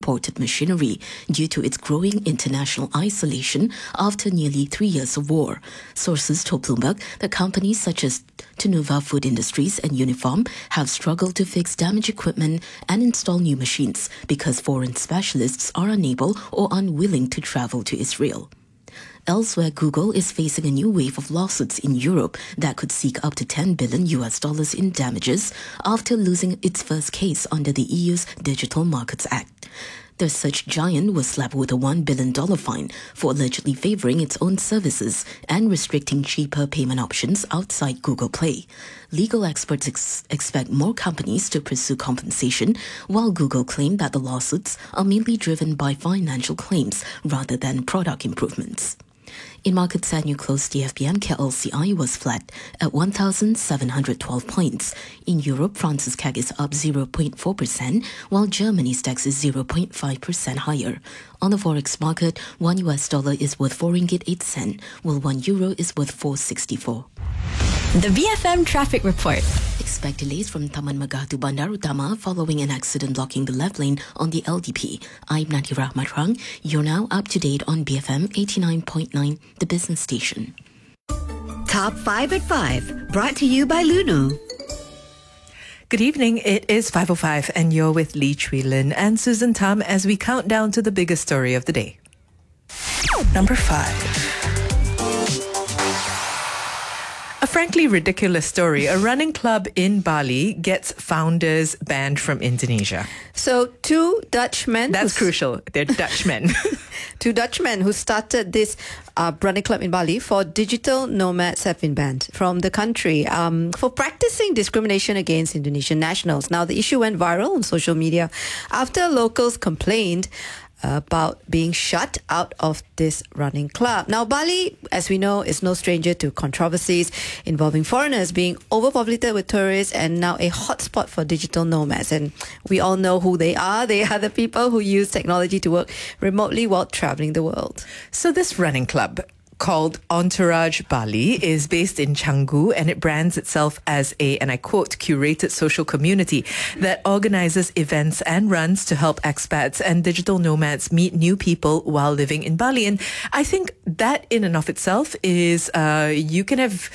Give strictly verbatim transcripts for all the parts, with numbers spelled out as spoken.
imported machinery due to its growing international isolation after nearly three years of war. Sources told Bloomberg that companies such as Tenuva Food Industries and Uniform have struggled to fix damaged equipment and install new machines because foreign specialists are unable or unwilling to travel to Israel. Elsewhere, Google is facing a new wave of lawsuits in Europe that could seek up to ten billion U S dollars in damages after losing its first case under the E U's Digital Markets Act. The search giant was slapped with a one billion dollars fine for allegedly favoring its own services and restricting cheaper payment options outside Google Play. Legal experts ex- expect more companies to pursue compensation, while Google claimed that the lawsuits are mainly driven by financial claims rather than product improvements. In markets at new close, the F B M K L C I was flat at one thousand seven hundred twelve points. In Europe, France's C A C is up zero point four percent, while Germany's DAX is zero point five percent higher. On the forex market, one U S dollar is worth four ringgit eight cents, while one euro is worth four sixty-four. The B F M Traffic Report. Expect delays from Taman Magah to Bandar Utama following an accident blocking the left lane on the L D P. I'm Nadira Matrang. You're now up to date on B F M eighty-nine point nine, the business station. Top five at five, brought to you by Luno. Good evening, it is five oh five and you're with Lee Chui Lin and Susan Tam as we count down to the biggest story of the day. Number five. A frankly ridiculous story. A running club in Bali gets founders banned from Indonesia. So two Dutchmen... That's crucial. They're Dutchmen. Two Dutchmen who started this uh, running club in Bali for digital nomads have been banned from the country um, for practicing discrimination against Indonesian nationals. Now, the issue went viral on social media after locals complained about being shut out of this running club. Now, Bali, as we know, is no stranger to controversies involving foreigners being overpopulated with tourists and now a hotspot for digital nomads. And we all know who they are. They are the people who use technology to work remotely while traveling the world. So this running club, called Entourage Bali, is based in Canggu and it brands itself as a, and I quote, curated social community that organizes events and runs to help expats and digital nomads meet new people while living in Bali. And I think that in and of itself is, uh, you can have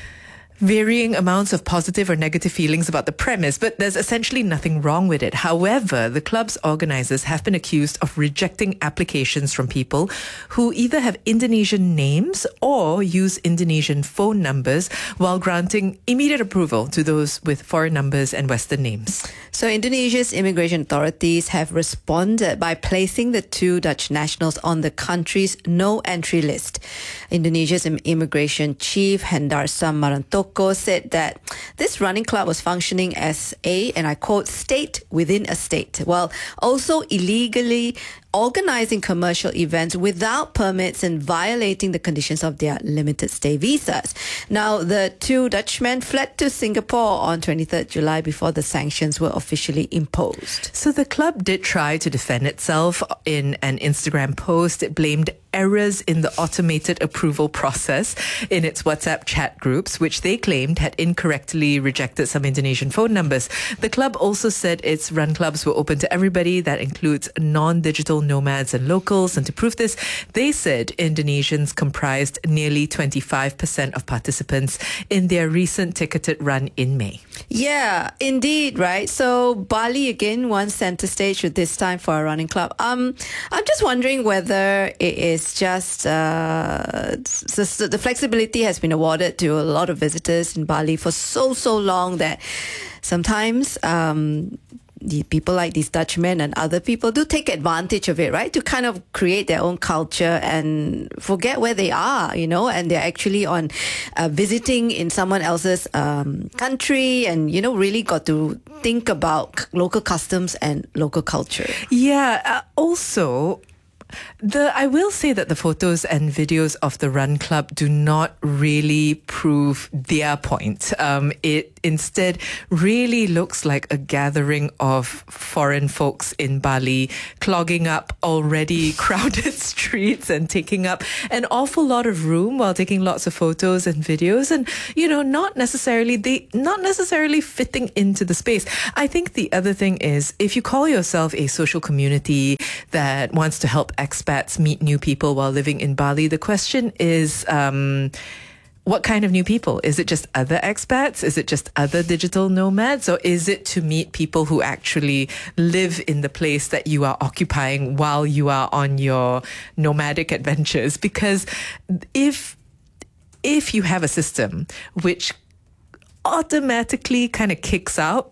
varying amounts of positive or negative feelings about the premise, but there's essentially nothing wrong with it. However, the club's organizers have been accused of rejecting applications from people who either have Indonesian names or use Indonesian phone numbers while granting immediate approval to those with foreign numbers and Western names. So Indonesia's immigration authorities have responded by placing the two Dutch nationals on the country's no-entry list. Indonesia's immigration chief, Hendarsam Marantoko, said that this running club was functioning as a, and I quote, state within a state, while also illegally organizing commercial events without permits and violating the conditions of their limited stay visas. Now, the two Dutchmen fled to Singapore on twenty-third of July before the sanctions were officially imposed. So the club did try to defend itself in an Instagram post. It blamed errors in the automated approval process in its WhatsApp chat groups, which they claimed had incorrectly rejected some Indonesian phone numbers. The club also said its run clubs were open to everybody. That includes non-digital nomads and locals. And to prove this, they said Indonesians comprised nearly twenty-five percent of participants in their recent ticketed run in May. Yeah, indeed, right? So Bali again won center stage with this time for a running club. Um, I'm just wondering whether it is just uh, the flexibility has been awarded to a lot of visitors in Bali for so, so long that sometimes um, the people like these Dutchmen and other people do take advantage of it, right? To kind of create their own culture and forget where they are, you know, and they're actually on uh, visiting in someone else's um, country and, you know, really got to think about local customs and local culture. Yeah, uh, also... The I will say that the photos and videos of the Run Club do not really prove their point. Um, it instead really looks like a gathering of foreign folks in Bali, clogging up already crowded streets and taking up an awful lot of room while taking lots of photos and videos, and you know, not necessarily they not necessarily fitting into the space. I think the other thing is, if you call yourself a social community that wants to help expats meet new people while living in Bali, the question is, um, what kind of new people? Is it just other expats? Is it just other digital nomads? Or is it to meet people who actually live in the place that you are occupying while you are on your nomadic adventures? Because if if you have a system which automatically kind of kicks out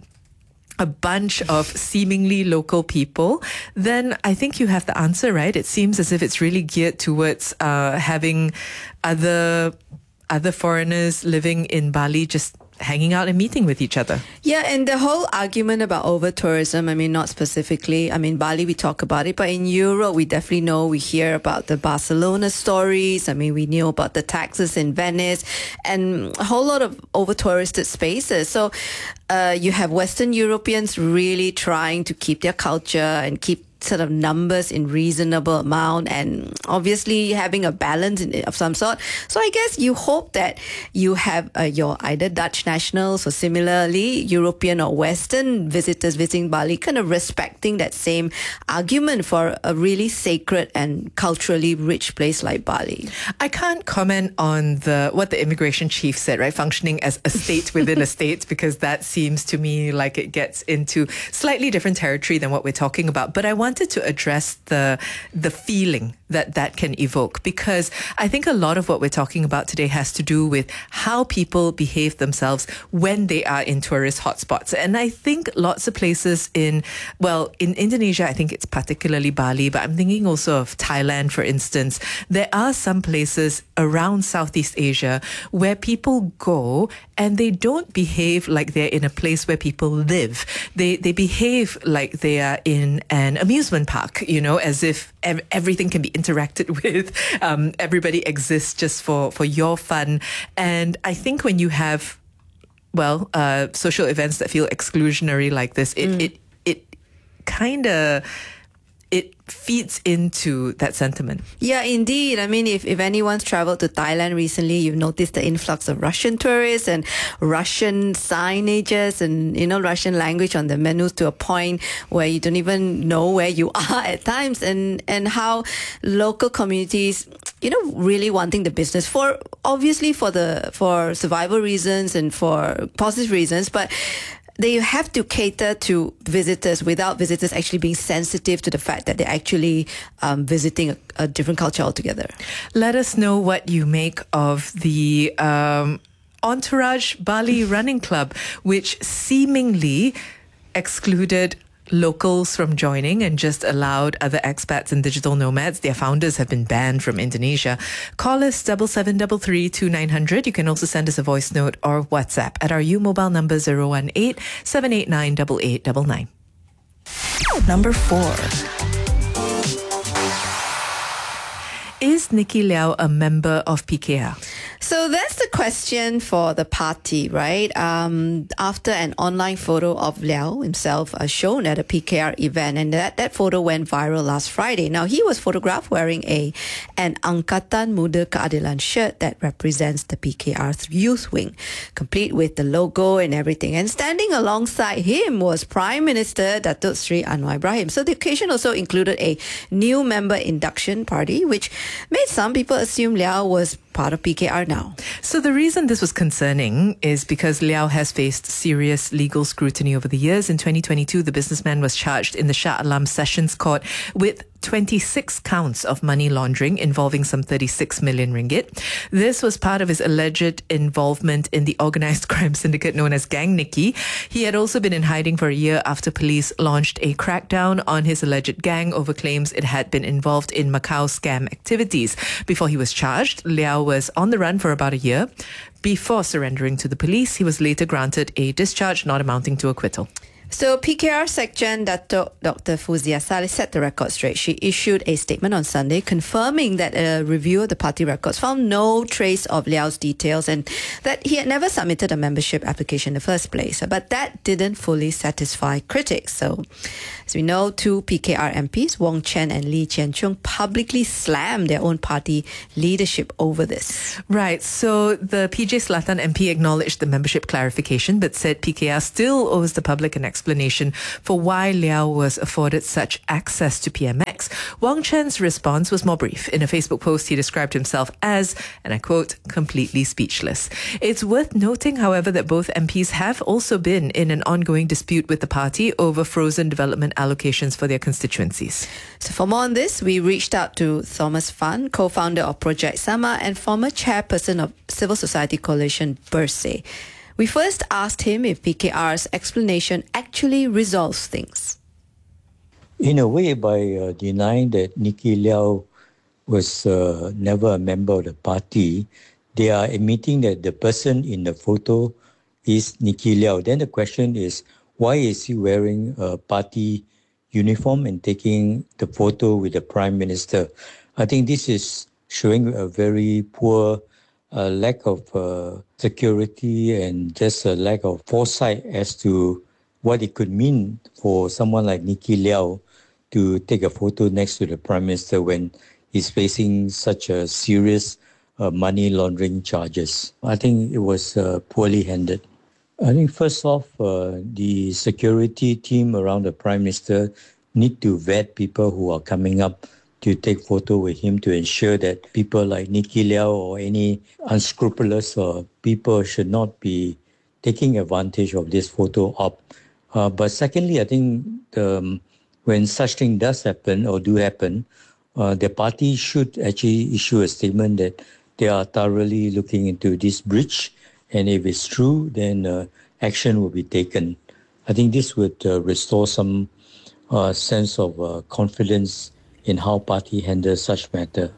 a bunch of seemingly local people, then I think you have the answer, right? It seems as if it's really geared towards uh, having other other foreigners living in Bali just hanging out and meeting with each other. Yeah, and the whole argument about over-tourism, I mean, not specifically, I mean, Bali, we talk about it, but in Europe, we definitely know, we hear about the Barcelona stories. I mean, we knew about the taxes in Venice and a whole lot of over-touristed spaces. So uh, you have Western Europeans really trying to keep their culture and keep sort of numbers in reasonable amount, and obviously having a balance in, of some sort. So I guess you hope that you have uh, your either Dutch nationals or similarly European or Western visitors visiting Bali kind of respecting that same argument for a really sacred and culturally rich place like Bali. I can't comment on the what the immigration chief said, right? Functioning as a state within a state, because that seems to me like it gets into slightly different territory than what we're talking about. But I want wanted to address the the feeling that that can evoke, because I think a lot of what we're talking about today has to do with how people behave themselves when they are in tourist hotspots. And I think lots of places in, well, in Indonesia, I think it's particularly Bali, but I'm thinking also of Thailand, for instance. There are some places around Southeast Asia where people go and they don't behave like they're in a place where people live. They they behave like they are in an amusement park, you know, as if ev- everything can be interacted with. Um, everybody exists just for, for your fun. And I think when you have, well, uh, social events that feel exclusionary like this, it mm. it it kind of it feeds into that sentiment. Yeah, indeed. I mean, if, if anyone's traveled to Thailand recently, you've noticed the influx of Russian tourists and Russian signages and, you know, Russian language on the menus to a point where you don't even know where you are at times, and, and how local communities, you know, really wanting the business for, obviously for the, for survival reasons and for positive reasons, but they have to cater to visitors without visitors actually being sensitive to the fact that they're actually um, visiting a, a different culture altogether. Let us know what you make of the um, Entourage Bali Running Club, which seemingly excluded locals from joining and just allowed other expats and digital nomads. Their founders have been banned from Indonesia. Call us double seven double three two nine hundred. You can also send us a voice note or WhatsApp at our U mobile number zero one eight seven eight nine eight eight nine nine. Number four. Is Nicky Liao a member of P K R? So that's the question for the party, right? Um, after an online photo of Liao himself uh, shown at a P K R event, and that, that photo went viral last Friday. Now, he was photographed wearing a an Angkatan Muda Keadilan shirt that represents the P K R's youth wing, complete with the logo and everything. And standing alongside him was Prime Minister Datuk Seri Anwar Ibrahim. So the occasion also included a new member induction party, which made some people assume Liao was part of P K R now. So the reason this was concerning is because Liao has faced serious legal scrutiny over the years. In twenty twenty-two, the businessman was charged in the Shah Alam Sessions Court with twenty-six counts of money laundering involving some thirty-six million ringgit. This was part of his alleged involvement in the organised crime syndicate known as Gang Nicky. He had also been in hiding for a year after police launched a crackdown on his alleged gang over claims it had been involved in Macau scam activities. Before he was charged, Liao was on the run for about a year. Before surrendering to the police, he was later granted a discharge not amounting to acquittal. So P K R Sekjen Dato' Doctor Fuzia Saleh set the record straight. She issued a statement on Sunday confirming that a review of the party records found no trace of Liao's details and that he had never submitted a membership application in the first place. But that didn't fully satisfy critics. So, as we know, two P K R M Ps, Wong Chen and Lee Chien Chung, publicly slammed their own party leadership over this. Right. So the P J Selatan M P acknowledged the membership clarification but said P K R still owes the public an explanation for why Liao was afforded such access to P M X. Wong Chen's response was more brief. In a Facebook post, he described himself as, and I quote, completely speechless. It's worth noting, however, that both M Ps have also been in an ongoing dispute with the party over frozen development allocations for their constituencies. So for more on this, we reached out to Thomas Fan, co-founder of Project Sama and former chairperson of Civil Society Coalition Bersih. We first asked him if P K R's explanation actually resolves things. In a way, by uh, denying that Nicky Liao was uh, never a member of the party, they are admitting that the person in the photo is Nicky Liao. Then the question is, why is he wearing a party uniform and taking the photo with the Prime Minister? I think this is showing a very poor uh, lack of uh, security and just a lack of foresight as to what it could mean for someone like Nicky Liao to take a photo next to the Prime Minister when he's facing such a serious uh, money laundering charges. I think it was uh, poorly handled. I think first off, uh, the security team around the Prime Minister need to vet people who are coming up to take photo with him to ensure that people like Nicky Liao or any unscrupulous uh, people should not be taking advantage of this photo op. Uh, but secondly, I think um, when such thing does happen or do happen, uh, the party should actually issue a statement that they are thoroughly looking into this breach, and if it's true, then uh, action will be taken. I think this would uh, restore some uh, sense of uh, confidence in how party handles such matter.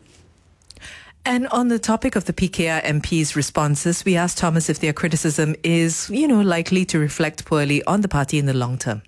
And on the topic of the P K R M P's responses, we asked Thomas if their criticism is, you know, likely to reflect poorly on the party in the long term.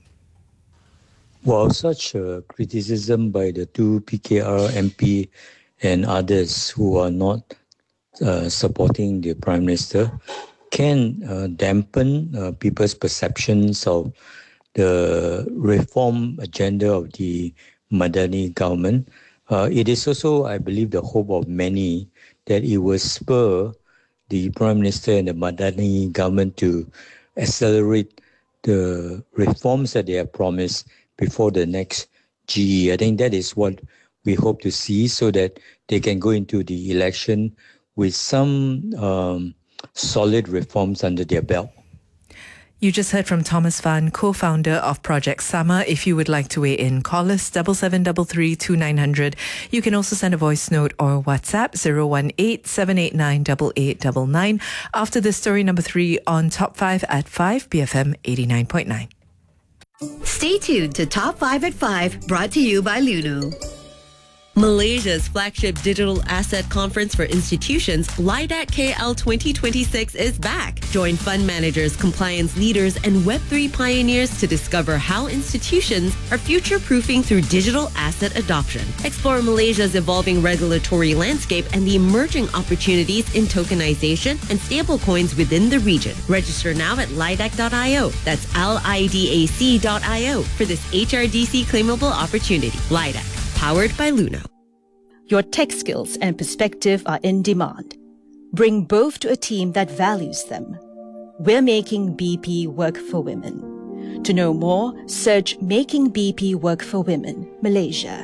Well, such uh, criticism by the two P K R M P and others who are not uh, supporting the Prime Minister can uh, dampen uh, people's perceptions of the reform agenda of the Madani government. Uh, it is also, I believe, the hope of many that it will spur the Prime Minister and the Madani government to accelerate the reforms that they have promised before the next G E. I think that is what we hope to see so that they can go into the election with some um, solid reforms under their belt. You just heard from Thomas Fan, co-founder of Project Sama. If you would like to weigh in, call us double seven double three two nine hundred. You can also send a voice note or WhatsApp zero one eight seven eight nine eight eight nine nine. After this, story number three on Top five at five, B F M eighty-nine point nine. Stay tuned to Top five at five, brought to you by Luno. Malaysia's flagship digital asset conference for institutions, LIDAC K L twenty twenty-six, is back. Join fund managers, compliance leaders, and Web three pioneers to discover how institutions are future-proofing through digital asset adoption. Explore Malaysia's evolving regulatory landscape and the emerging opportunities in tokenization and stablecoins within the region. Register now at lidac dot io. That's L I D A C dot I O for this H R D C claimable opportunity. LIDAC, powered by Luno. Your tech skills and perspective are in demand. Bring both to a team that values them. We're making B P work for women. To know more, search Making B P Work for Women, Malaysia.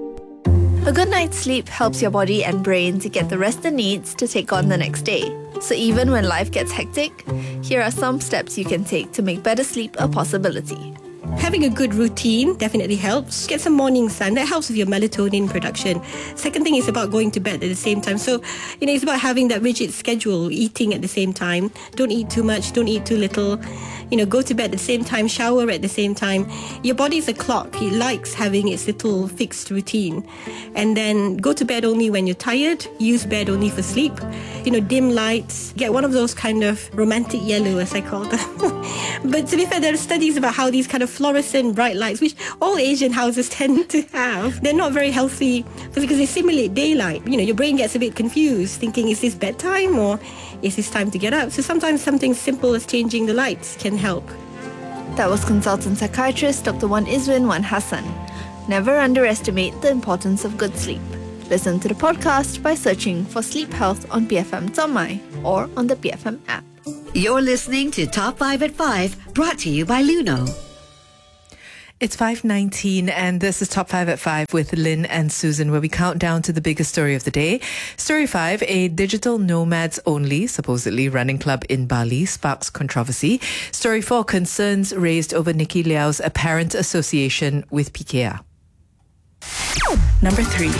A good night's sleep helps your body and brain to get the rest it needs to take on the next day. So even when life gets hectic, here are some steps you can take to make better sleep a possibility. Having a good routine definitely helps. Get some morning sun. That helps with your melatonin production. Second thing is about going to bed at the same time. So, you know, it's about having that rigid schedule, eating at the same time. Don't eat too much. Don't eat too little. You know, go to bed at the same time. Shower at the same time. Your body's a clock. It likes having its little fixed routine. And then go to bed only when you're tired. Use bed only for sleep. You know, dim lights. Get one of those kind of romantic yellow, as I call them. But to be fair, there are studies about how these kind of fluorescent bright lights, which all Asian houses tend to have, they're not very healthy because they simulate daylight. You know, your brain gets a bit confused, thinking, is this bedtime or is this time to get up? So sometimes something simple as changing the lights can help. That was consultant psychiatrist Doctor Wan Izwin Wan Hassan. Never underestimate the importance of good sleep. Listen to the podcast by searching for Sleep Health on P F M Tomai or on the P F M app. You're listening to Top five at five, brought to you by Luno. It's five nineteen and this is Top five at five with Lynn and Susan, where we count down to the biggest story of the day. Story five, a digital nomads only, supposedly running club in Bali sparks controversy. Story four, concerns raised over Nicky Liao's apparent association with P K R. Number three.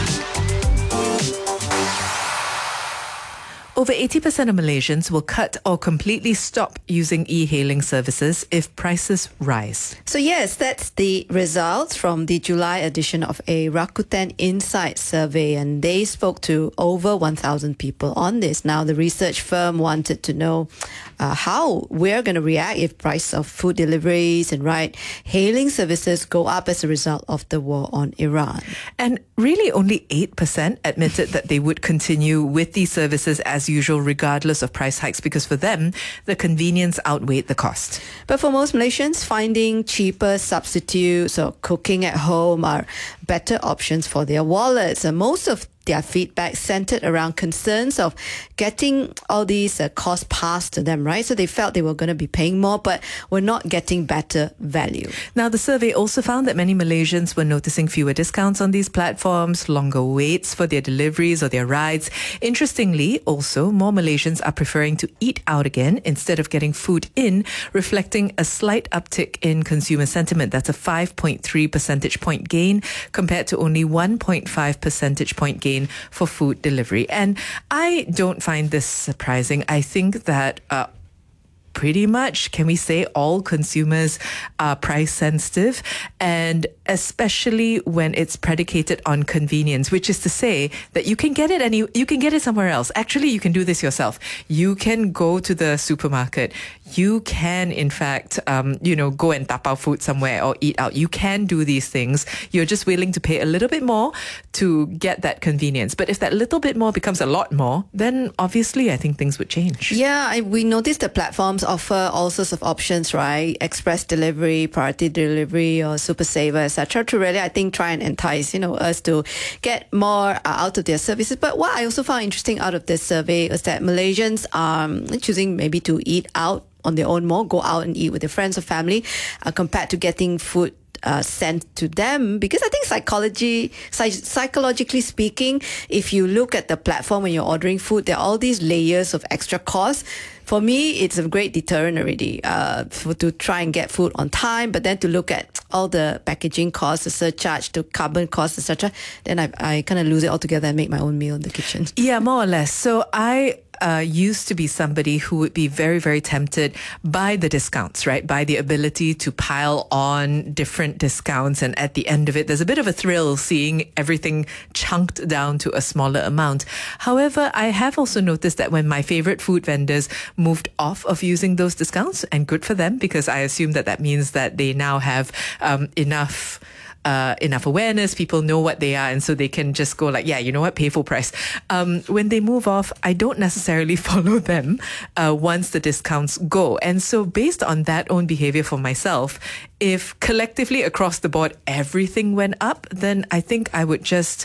Over eighty percent of Malaysians will cut or completely stop using e-hailing services if prices rise. So yes, that's the results from the July edition of a Rakuten Insight survey, and they spoke to over one thousand people on this. Now, the research firm wanted to know uh, how we're going to react if price of food deliveries and ride-hailing services go up as a result of the war on Iran. And really only eight percent admitted that they would continue with these services as usual regardless of price hikes, because for them, the convenience outweighed the cost. But for most Malaysians, finding cheaper substitutes or cooking at home are better options for their wallets. And most of their feedback centered around concerns of getting all these uh, costs passed to them, right? So they felt they were going to be paying more, but were not getting better value. Now, the survey also found that many Malaysians were noticing fewer discounts on these platforms, longer waits for their deliveries or their rides. Interestingly, also, more Malaysians are preferring to eat out again instead of getting food in, reflecting a slight uptick in consumer sentiment. That's a five point three percentage point gain compared to only one point five percentage point gain for food delivery. And I don't find this surprising. I think that uh, pretty much, can we say, all consumers are price sensitive, and especially when it's predicated on convenience, which is to say that you can get it any you can get it somewhere else. Actually, you can do this yourself. You can go to the supermarket. You can, in fact, um, you know, go and tapao food somewhere or eat out. You can do these things. You're just willing to pay a little bit more to get that convenience. But if that little bit more becomes a lot more, then obviously I think things would change. Yeah, I, we noticed the platforms offer all sorts of options, right? Express delivery, priority delivery, or super saver, et cetera. To really, I think, try and entice, you know, us to get more uh, out of their services. But what I also found interesting out of this survey is that Malaysians are um, choosing maybe to eat out on their own more, go out and eat with their friends or family, uh, compared to getting food Uh, sent to them, because I think psychology, psych- psychologically speaking, if you look at the platform when you're ordering food, there are all these layers of extra costs. For me, it's a great deterrent already uh, for, to try and get food on time, but then to look at all the packaging costs, the surcharge, the carbon costs, et cetera, then I, I kind of lose it altogether and make my own meal in the kitchen. Yeah, more or less. So I uh, used to be somebody who would be very, very tempted by the discounts, right? By the ability to pile on different discounts. And at the end of it, there's a bit of a thrill seeing everything chunked down to a smaller amount. However, I have also noticed that when my favorite food vendors moved off of using those discounts, and good for them, because I assume that that means that they now have um, enough Uh, enough awareness, people know what they are, and so they can just go like, yeah, you know what, pay full price. Um, when they move off, I don't necessarily follow them uh, once the discounts go. And so based on that own behavior for myself, if collectively across the board everything went up, then I think I would just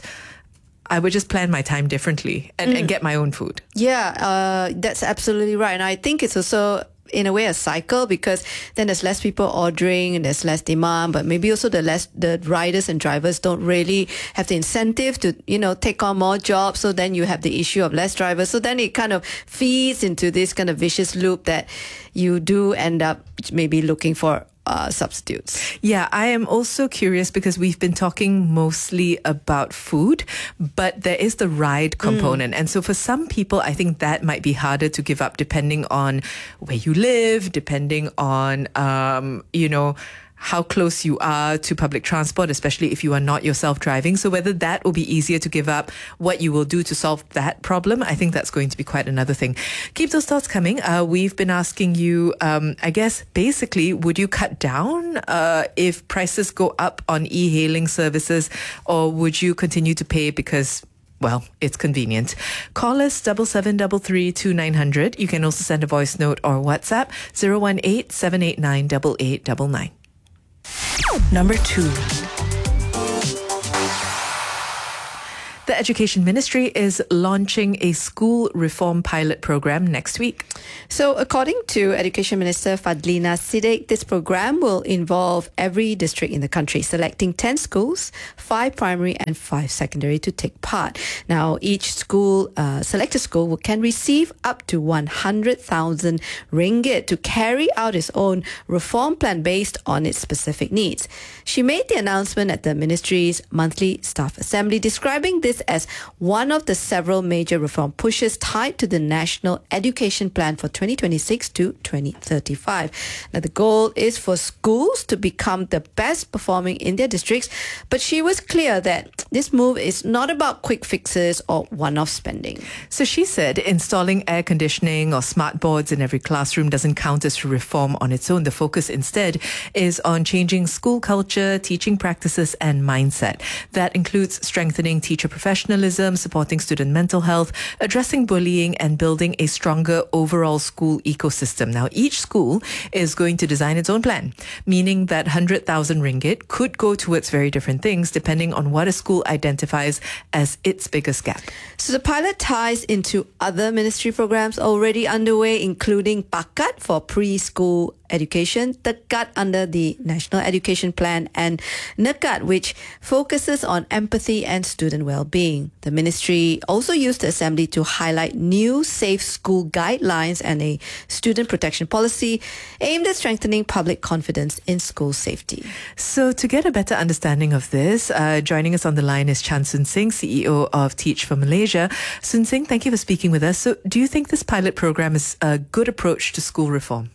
I would just plan my time differently and, mm. and get my own food. Yeah, uh, that's absolutely right. And I think it's also, in a way, a cycle, because then there's less people ordering and there's less demand, but maybe also the less the riders and drivers don't really have the incentive to, you know, take on more jobs. So then you have the issue of less drivers. So then it kind of feeds into this kind of vicious loop that you do end up maybe looking for uh, substitutes. Yeah, I am also curious because we've been talking mostly about food, but there is the ride component. Mm. And so for some people, I think that might be harder to give up depending on where you live, depending on, um, you know, how close you are to public transport, especially if you are not yourself driving. So whether that will be easier to give up, what you will do to solve that problem, I think that's going to be quite another thing. Keep those thoughts coming. Uh, we've been asking you, um, I guess, basically, would you cut down uh, if prices go up on e-hailing services, or would you continue to pay because, well, it's convenient? Call us double seven double three two nine hundred. You can also send a voice note or WhatsApp zero one eight seven eight nine eight eight nine nine. Number two. The Education Ministry is launching a school reform pilot program next week. So according to Education Minister Fadlina Siddiq, this program will involve every district in the country selecting ten schools, five primary and five secondary to take part. Now, each school, uh, selected school can receive up to one hundred thousand ringgit to carry out its own reform plan based on its specific needs. She made the announcement at the ministry's monthly staff assembly, describing this as one of the several major reform pushes tied to the National Education Plan for twenty twenty-six to twenty thirty-five. Now, the goal is for schools to become the best performing in their districts, but she was clear that this move is not about quick fixes or one-off spending. So she said installing air conditioning or smart boards in every classroom doesn't count as reform on its own. The focus instead is on changing school culture, teaching practices and mindset. That includes strengthening teacher professionalism, supporting student mental health, addressing bullying and building a stronger overall school ecosystem. Now, each school is going to design its own plan, meaning that one hundred thousand ringgit could go towards very different things depending on what a school identifies as its biggest gap. So the pilot ties into other ministry programs already underway, including Pakat for preschool education, Tekat under the National Education Plan, and Nekat, which focuses on empathy and student well-being. The ministry also used the assembly to highlight new safe school guidelines and a student protection policy aimed at strengthening public confidence in school safety. So to get a better understanding of this, uh, joining us on the line is Chan Soon Sing, C E O of Teach for Malaysia. Soon Sing, thank you for speaking with us. So do you think this pilot program is a good approach to school reform?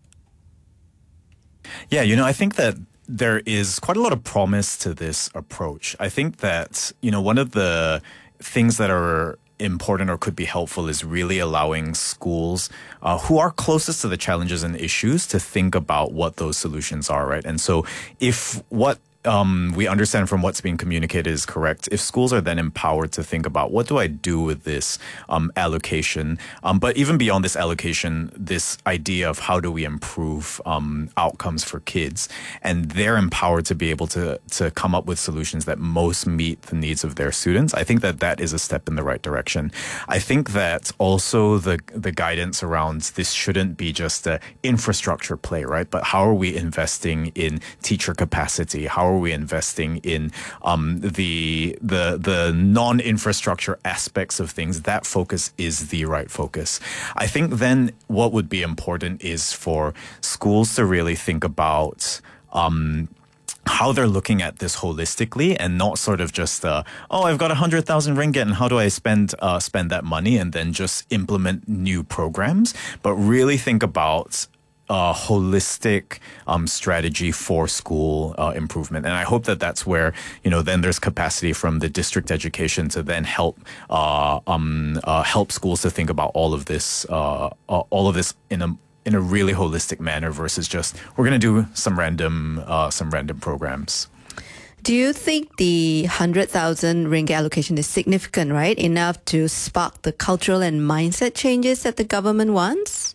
Yeah, you know, I think that there is quite a lot of promise to this approach. I think that, you know, one of the things that are important or could be helpful is really allowing schools uh, who are closest to the challenges and issues to think about what those solutions are, right? And so if what Um, we understand from what's being communicated is correct, if schools are then empowered to think about what do I do with this um, allocation, um, but even beyond this allocation, this idea of how do we improve um, outcomes for kids, and they're empowered to be able to to come up with solutions that most meet the needs of their students, I think that that is a step in the right direction. I think that also the the guidance around this shouldn't be just an infrastructure play, right? But how are we investing in teacher capacity? How are we investing in um, the the the non-infrastructure aspects of things? That focus is the right focus. I think then what would be important is for schools to really think about um, how they're looking at this holistically and not sort of just, uh, oh, I've got one hundred thousand ringgit and how do I spend uh, spend that money and then just implement new programs, but really think about a holistic um, strategy for school uh, improvement. And I hope that that's where, you know, then there's capacity from the district education to then help uh, um, uh, help schools to think about all of this, uh, all of this in a in a really holistic manner versus just, we're going to do some random uh, some random programs. Do you think the one hundred thousand ringgit allocation is significant, right? Enough to spark the cultural and mindset changes that the government wants?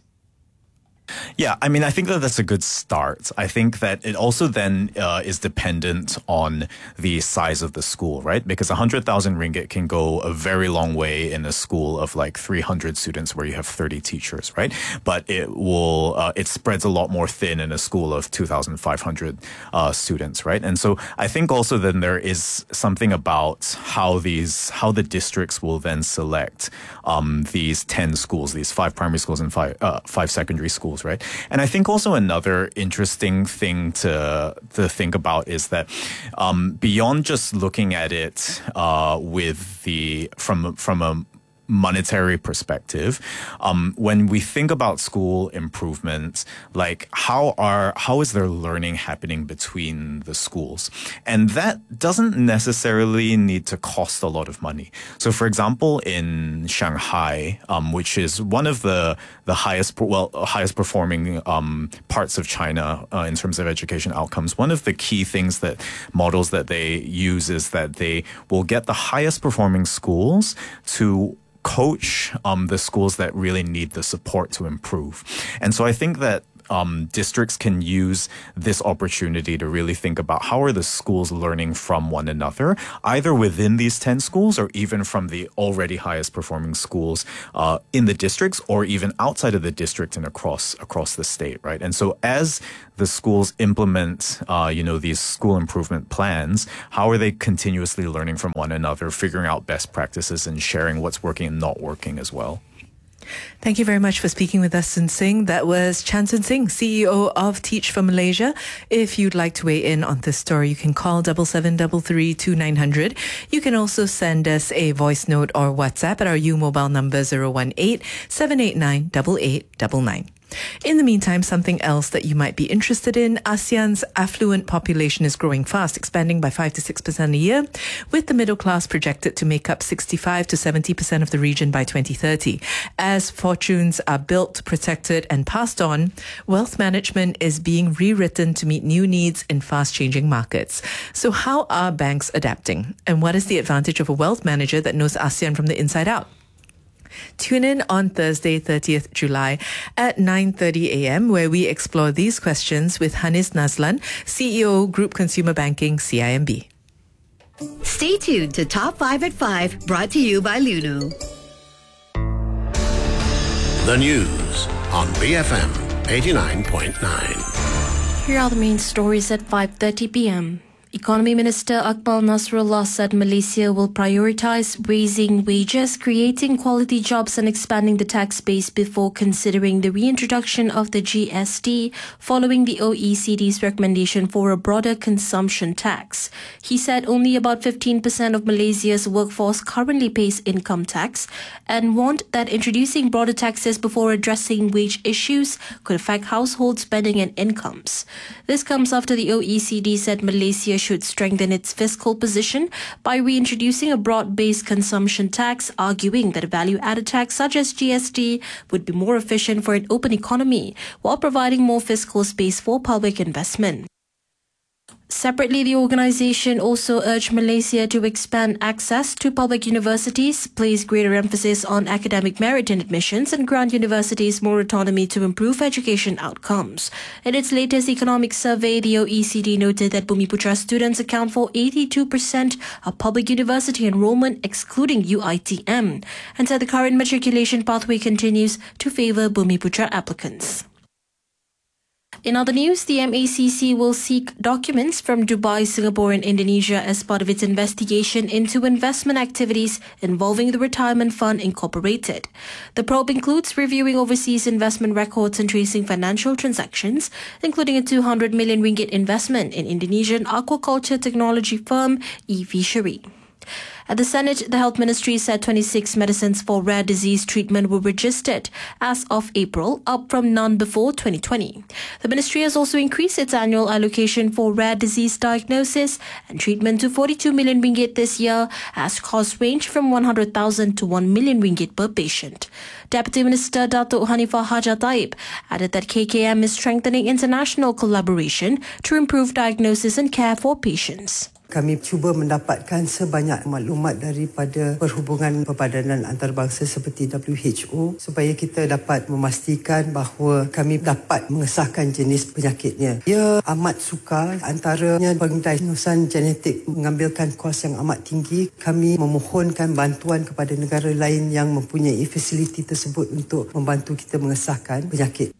Yeah, I mean, I think that that's a good start. I think that it also then uh, is dependent on the size of the school, right? Because one hundred thousand ringgit can go a very long way in a school of like three hundred students where you have thirty teachers, right? But it will, uh, it spreads a lot more thin in a school of two thousand five hundred uh, students, right? And so I think also then there is something about how these, how the districts will then select um, these ten schools, these five primary schools and five, uh, five secondary schools schools, right? And I think also another interesting thing to to think about is that um, beyond just looking at it uh, with the from from a monetary perspective, um, when we think about school improvements, like how are how is their learning happening between the schools? And that doesn't necessarily need to cost a lot of money. So, for example, in Shanghai, um, which is one of the the highest well highest performing um, parts of China uh, in terms of education outcomes, one of the key things that models that they use is that they will get the highest performing schools to coach um, the schools that really need the support to improve. And so I think that um, districts can use this opportunity to really think about how are the schools learning from one another, either within these ten schools or even from the already highest performing schools uh, in the districts or even outside of the district and across across the state, right? And so as the schools implement, uh, you know, these school improvement plans, how are they continuously learning from one another, figuring out best practices and sharing what's working and not working as well? Thank you very much for speaking with us, Sun Singh. That was Chan Sun Singh, C E O of Teach for Malaysia. If you'd like to weigh in on this story, you can call double seven double three two nine hundred. You can also send us a voice note or WhatsApp at our U mobile number zero one eight seven eight nine eight eight nine nine. In the meantime, something else that you might be interested in, ASEAN's affluent population is growing fast, expanding by five to six percent a year, with the middle class projected to make up sixty-five to seventy percent of the region by twenty thirty. As fortunes are built, protected and passed on, wealth management is being rewritten to meet new needs in fast-changing markets. So how are banks adapting? And what is the advantage of a wealth manager that knows ASEAN from the inside out? Tune in on Thursday, thirtieth July at nine thirty a.m. where we explore these questions with Hanis Nazlan, C E O, Group Consumer Banking, C I M B. Stay tuned to Top five at five, brought to you by Luno. The news on B F M eighty-nine point nine. Here are the main stories at five thirty p.m. Economy Minister Akmal Nasrullah said Malaysia will prioritise raising wages, creating quality jobs and expanding the tax base before considering the reintroduction of the G S T following the O E C D's recommendation for a broader consumption tax. He said only about fifteen percent of Malaysia's workforce currently pays income tax and warned that introducing broader taxes before addressing wage issues could affect household spending and incomes. This comes after the O E C D said Malaysia should strengthen its fiscal position by reintroducing a broad-based consumption tax, arguing that a value-added tax such as G S T would be more efficient for an open economy while providing more fiscal space for public investment. Separately, the organisation also urged Malaysia to expand access to public universities, place greater emphasis on academic merit in admissions, and grant universities more autonomy to improve education outcomes. In its latest economic survey, the O E C D noted that Bumiputra students account for eighty-two percent of public university enrolment, excluding U I T M, and said the current matriculation pathway continues to favour Bumiputra applicants. In other news, the M A C C will seek documents from Dubai, Singapore and Indonesia as part of its investigation into investment activities involving the Retirement Fund Incorporated. The probe includes reviewing overseas investment records and tracing financial transactions, including a two hundred million ringgit investment in Indonesian aquaculture technology firm eFishery. At the Senate, the Health Ministry said twenty-six medicines for rare disease treatment were registered as of April, up from none before twenty twenty. The Ministry has also increased its annual allocation for rare disease diagnosis and treatment to forty-two million ringgit this year, as costs range from one hundred thousand to one million ringgit per patient. Deputy Minister Datuk Hanifah Haja Taib added that K K M is strengthening international collaboration to improve diagnosis and care for patients. Kami cuba mendapatkan sebanyak maklumat daripada perhubungan perbadanan antarabangsa seperti W H O supaya kita dapat memastikan bahawa kami dapat mengesahkan jenis penyakitnya. Ia amat sukar, antaranya pengdiagnosan genetik mengambilkan kos yang amat tinggi. Kami memohonkan bantuan kepada negara lain yang mempunyai fasiliti tersebut untuk membantu kita mengesahkan penyakit.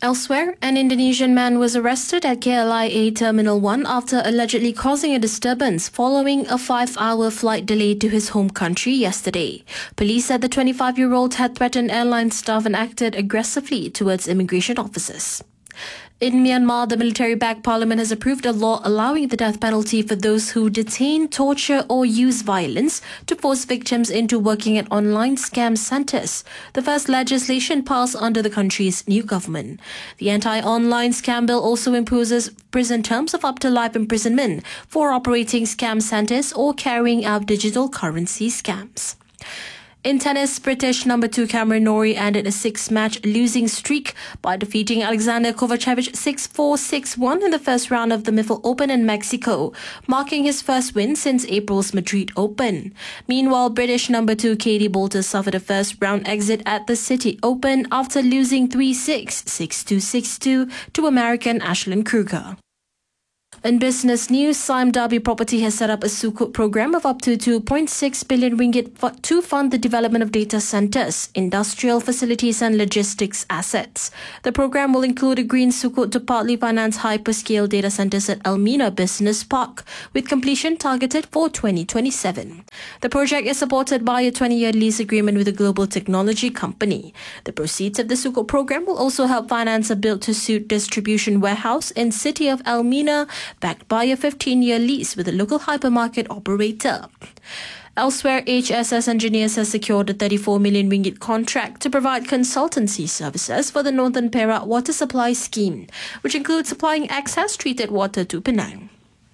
Elsewhere, an Indonesian man was arrested at K L I A Terminal one after allegedly causing a disturbance following a five-hour flight delay to his home country yesterday. Police said the twenty-five-year-old had threatened airline staff and acted aggressively towards immigration officers. In Myanmar, the military-backed parliament has approved a law allowing the death penalty for those who detain, torture or use violence to force victims into working at online scam centres. The first legislation passed under the country's new government. The anti-online scam bill also imposes prison terms of up to life imprisonment for operating scam centres or carrying out digital currency scams. In tennis, British number two Cameron Norrie ended a six-match losing streak by defeating Alexander Kovacevic six four, six one in the first round of the Miffle Open in Mexico, marking his first win since April's Madrid Open. Meanwhile, British number two Katie Boulter suffered a first-round exit at the City Open after losing three six, six two, six two to American Ashlyn Kruger. In business news, Sime Darby Property has set up a sukuk program of up to two point six billion ringgit f- to fund the development of data centres, industrial facilities and logistics assets. The program will include a green sukuk to partly finance hyperscale data centres at Elmina Business Park, with completion targeted for twenty twenty-seven. The project is supported by a twenty-year lease agreement with a global technology company. The proceeds of the sukuk program will also help finance a built-to-suit distribution warehouse in city of Elmina, backed by a fifteen-year lease with a local hypermarket operator. Elsewhere, H S S Engineers has secured a thirty-four million ringgit contract to provide consultancy services for the Northern Perak Water Supply Scheme, which includes supplying excess treated water to Penang.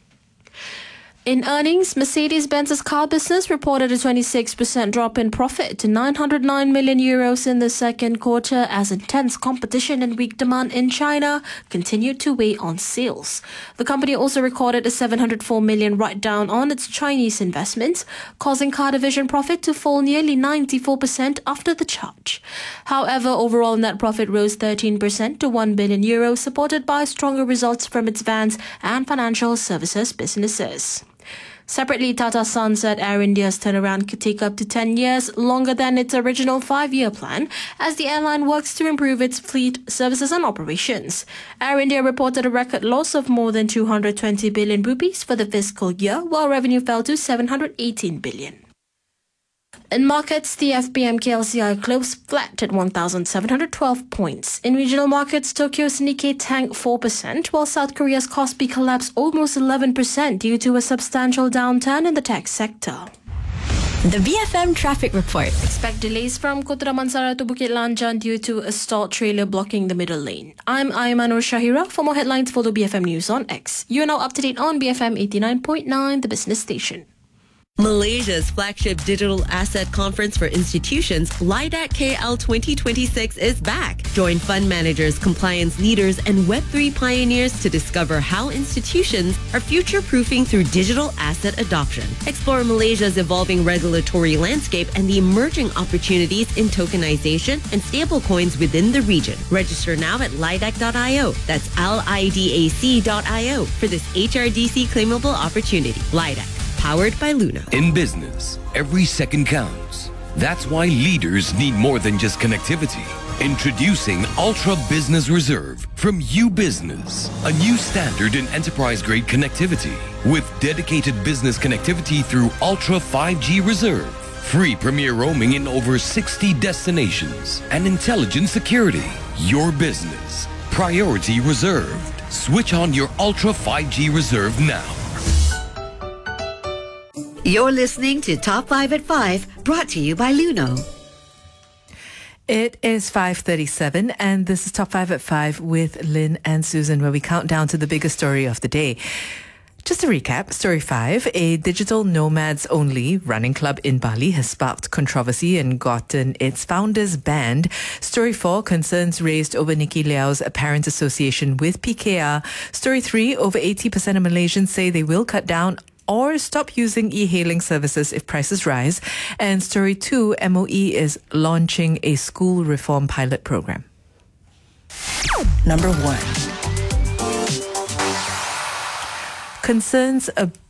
In earnings, Mercedes-Benz's car business reported a twenty-six percent drop in profit to nine hundred nine million euros in the second quarter as intense competition and weak demand in China continued to weigh on sales. The company also recorded a seven hundred four million write-down on its Chinese investments, causing car division profit to fall nearly ninety-four percent after the charge. However, overall net profit rose thirteen percent to one billion euros, supported by stronger results from its vans and financial services businesses. Separately, Tata Sons said Air India's turnaround could take up to ten years, longer than its original five-year plan, as the airline works to improve its fleet, services and operations. Air India reported a record loss of more than two hundred twenty billion rupees for the fiscal year, while revenue fell to seven hundred eighteen billion. In markets, the F B M K L C I closed flat at one thousand seven hundred twelve points. In regional markets, Tokyo's Nikkei tanked four percent, while South Korea's Kospi collapsed almost eleven percent due to a substantial downturn in the tech sector. The B F M Traffic Report. Expect delays from Kota Damansara to Bukit Lanjan due to a stalled trailer blocking the middle lane. I'm Aymanur Shahira. For more headlines, follow B F M News on X. You are now up to date on B F M eighty-nine point nine, the business station. Malaysia's flagship digital asset conference for institutions, LIDAC K L twenty twenty-six, is back. Join fund managers, compliance leaders, and Web three pioneers to discover how institutions are future-proofing through digital asset adoption. Explore Malaysia's evolving regulatory landscape and the emerging opportunities in tokenization and stablecoins within the region. Register now at lidac dot io. That's L I D A C dot I O for this H R D C claimable opportunity. LIDAC. Powered by Luno. In business, every second counts. That's why leaders need more than just connectivity. Introducing Ultra Business Reserve from U-Business, a new standard in enterprise-grade connectivity with dedicated business connectivity through Ultra five G Reserve, free premier roaming in over sixty destinations, and intelligent security. Your business, priority reserved. Switch on your Ultra five G Reserve now. You're listening to Top five at five, brought to you by Luno. It is five thirty-seven and this is Top five at five with Lynn and Susan, where we count down to the biggest story of the day. Just to recap, Story five, a digital nomads-only running club in Bali has sparked controversy and gotten its founders banned. Story four, concerns raised over Nicky Liao's apparent association with P K R. Story three, over eighty percent of Malaysians say they will cut down or stop using e-hailing services if prices rise. And Story two, M O E is launching a school reform pilot program. Number one. Concerns about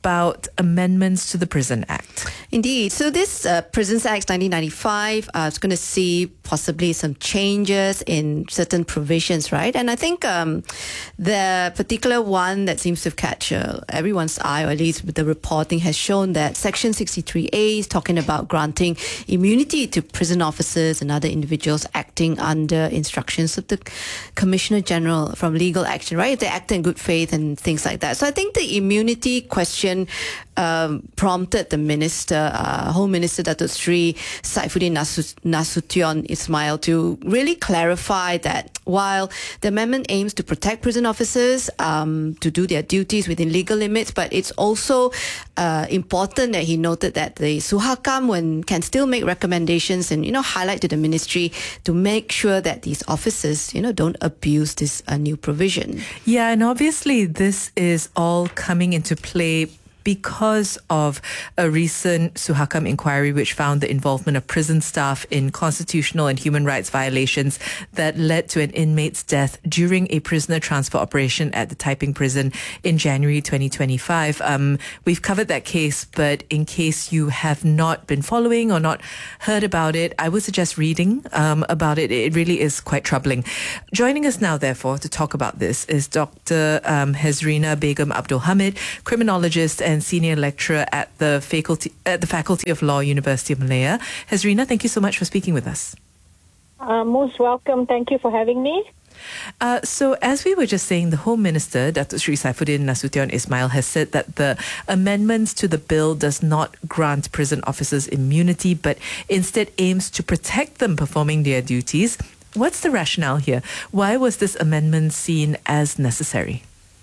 about amendments to the Prison Act. Indeed. So this uh, Prisons Act nineteen ninety-five uh, is going to see possibly some changes in certain provisions, right? And I think um, the particular one that seems to catch uh, everyone's eye, or at least with the reporting, has shown that Section sixty-three A is talking about granting immunity to prison officers and other individuals acting under instructions of the Commissioner General from legal action, right? If they act in good faith and things like that. So I think the immunity question um, prompted the Minister, uh, Home Minister Datuk Sri Saifuddin Nasu- Nasution Ismail to really clarify that while the amendment aims to protect prison officers um, to do their duties within legal limits, but it's also uh, important that he noted that the Suhakam when can still make recommendations and, you know, highlight to the ministry to make sure that these officers, you know, don't abuse this uh, new provision. Yeah, and obviously this is all coming into play because of a recent Suhakam inquiry which found the involvement of prison staff in constitutional and human rights violations that led to an inmate's death during a prisoner transfer operation at the Taiping prison in January twenty twenty-five. Um, we've covered that case, but in case you have not been following or not heard about it, I would suggest reading um, about it. It really is quite troubling. Joining us now, therefore, to talk about this is Doctor Um, Hezrina Begum Abdul Hamid, criminologist and senior lecturer at the faculty at the Faculty of Law, University of Malaya. Hezrina, thank you so much for speaking with us. Uh, most welcome. Thank you for having me. Uh, so, as we were just saying, the Home Minister, Datuk Sri Saifuddin Nasution Ismail, has said that the amendments to the bill does not grant prison officers immunity, but instead aims to protect them performing their duties. What's the rationale here? Why was this amendment seen as necessary?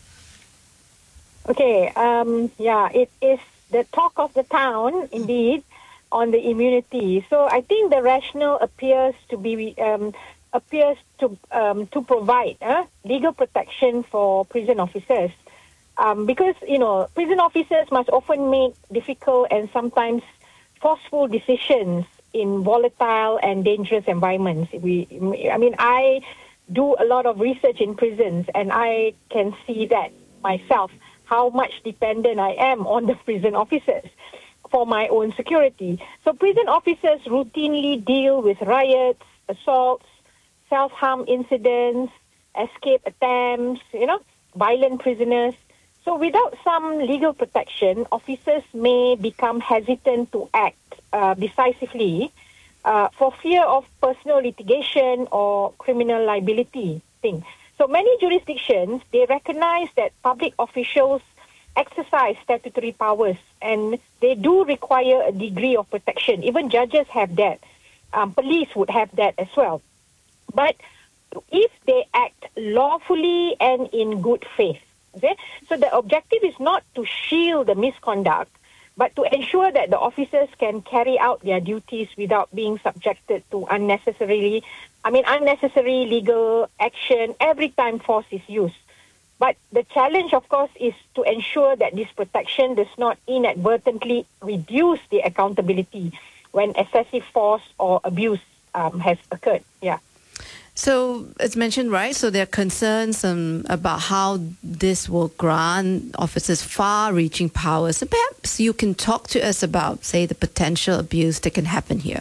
Okay, um, yeah, it is the talk of the town, indeed, on the immunity. So I think the rationale appears to be um, appears to um, to provide uh, legal protection for prison officers, um, because you know prison officers must often make difficult and sometimes forceful decisions in volatile and dangerous environments. We, I mean, I do a lot of research in prisons, and I can see that myself, how much dependent I am on the prison officers for my own security. So prison officers routinely deal with riots, assaults, self-harm incidents, escape attempts, you know, violent prisoners. So without some legal protection, officers may become hesitant to act uh, decisively uh, for fear of personal litigation or criminal liability thing. So many jurisdictions, they recognize that public officials exercise statutory powers and they do require a degree of protection. Even judges have that. Um, police would have that as well. But if they act lawfully and in good faith, okay? So the objective is not to shield the misconduct, but to ensure that the officers can carry out their duties without being subjected to unnecessarily I mean, unnecessary legal action every time force is used. But the challenge, of course, is to ensure that this protection does not inadvertently reduce the accountability when excessive force or abuse um, has occurred. Yeah. So, as mentioned, right, so there are concerns um, about how this will grant officers far-reaching powers. So perhaps you can talk to us about, say, the potential abuse that can happen here.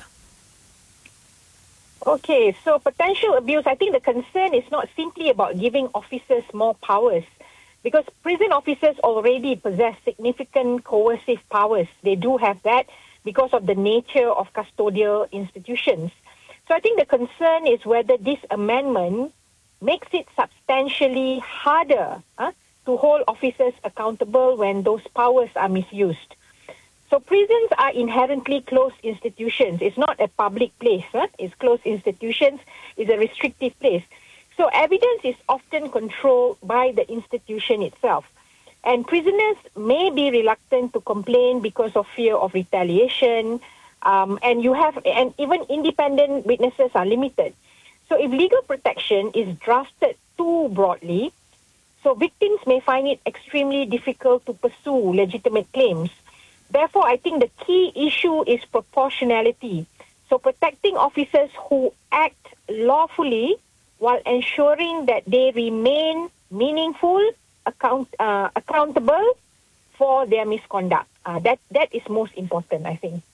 Okay, so potential abuse, I think the concern is not simply about giving officers more powers, because prison officers already possess significant coercive powers. They do have that because of the nature of custodial institutions. So I think the concern is whether this amendment makes it substantially harder huh, to hold officers accountable when those powers are misused. So prisons are inherently closed institutions. It's not a public place. Huh? It's closed institutions. It's a restrictive place. So evidence is often controlled by the institution itself. And prisoners may be reluctant to complain because of fear of retaliation. Um, and you have, and even independent witnesses are limited. So if legal protection is drafted too broadly, so victims may find it extremely difficult to pursue legitimate claims. Therefore, I think the key issue is proportionality. So protecting officers who act lawfully while ensuring that they remain meaningful, account, uh, accountable, for their misconduct. Uh, that that is most important, I think.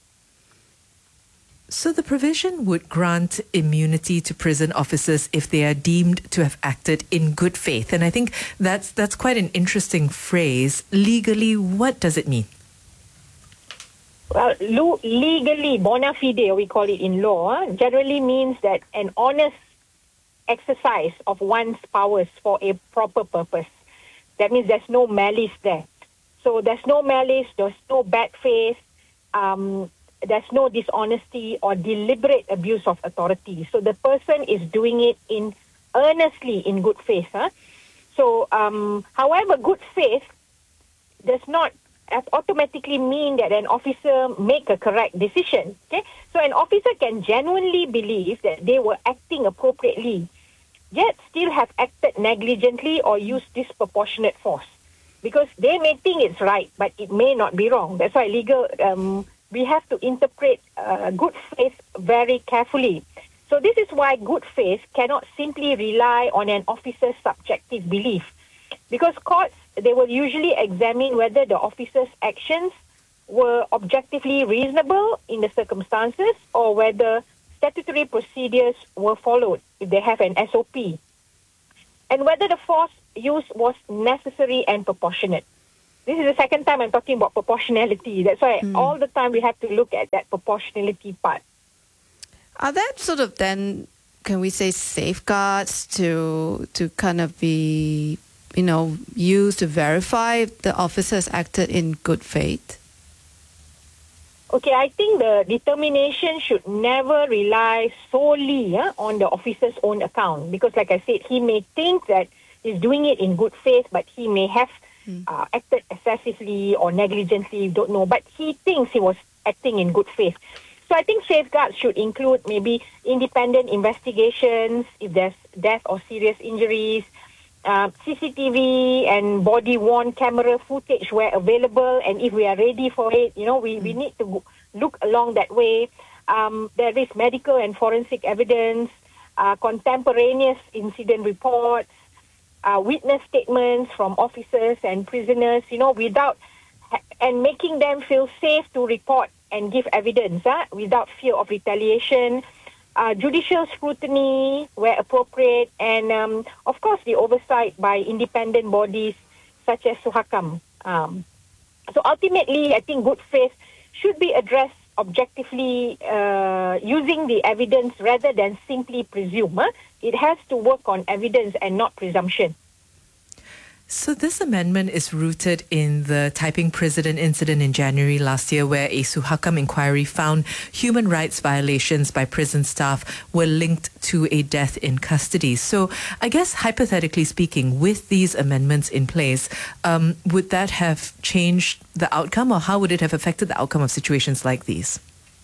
So the provision would grant immunity to prison officers if they are deemed to have acted in good faith. And I think that's that's quite an interesting phrase. Legally, what does it mean? Well, lo- legally, bona fide, we call it in law, uh, generally means that an honest exercise of one's powers for a proper purpose. That means there's no malice there. So there's no malice, there's no bad faith, um, there's no dishonesty or deliberate abuse of authority. So the person is doing it in earnestly in good faith. Huh? So, um, however, good faith does not automatically mean that an officer make a correct decision. Okay, so an officer can genuinely believe that they were acting appropriately, yet still have acted negligently or used disproportionate force, because they may think it's right, but it may not be wrong. That's why legal, um, we have to interpret uh, good faith very carefully. So this is why good faith cannot simply rely on an officer's subjective belief, because courts, they will usually examine whether the officer's actions were objectively reasonable in the circumstances or whether statutory procedures were followed, if they have an S O P, and whether the force used was necessary and proportionate. This is the second time I'm talking about proportionality. That's why mm. all the time we have to look at that proportionality part. Are there sort of then, can we say, safeguards to to kind of be, you know, used to verify if the officers acted in good faith? Okay, I think the determination should never rely solely uh, on the officer's own account, because like I said, he may think that he's doing it in good faith, but he may have mm. uh, acted excessively or negligently, don't know, but he thinks he was acting in good faith. So I think safeguards should include maybe independent investigations if there's death or serious injuries, uh, C C T V and body-worn camera footage where available, and if we are ready for it, you know, we, mm. we need to look along that way. Um, there is medical and forensic evidence, uh, contemporaneous incident reports, uh, witness statements from officers and prisoners, you know, without, and making them feel safe to report and give evidence uh, without fear of retaliation, uh, judicial scrutiny where appropriate, and um, of course the oversight by independent bodies such as Suhakam. Um, so ultimately, I think good faith should be addressed objectively uh, using the evidence rather than simply presume. Huh? It has to work on evidence and not presumption. So this amendment is rooted in the Taiping prison incident in January last year, where a Suhakam inquiry found human rights violations by prison staff were linked to a death in custody. So I guess hypothetically speaking, with these amendments in place, um, would that have changed the outcome, or how would it have affected the outcome of situations like these?